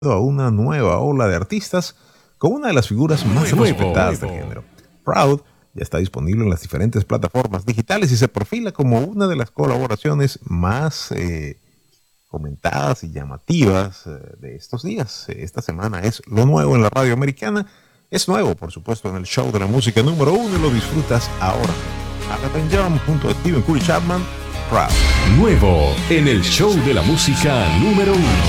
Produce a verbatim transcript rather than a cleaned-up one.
a una nueva ola de artistas con una de las figuras más Nuevo, respetadas nuevo. del género. Proud ya está disponible en las diferentes plataformas digitales y se perfila como una de las colaboraciones más eh, comentadas y llamativas eh, de estos días. Esta semana es lo nuevo en la radio americana. Es nuevo, por supuesto, en el show de la música número uno y lo disfrutas ahora. Agatha Jam junto a Stephen Curry Chapman, Proud. Nuevo en el show de la música número uno.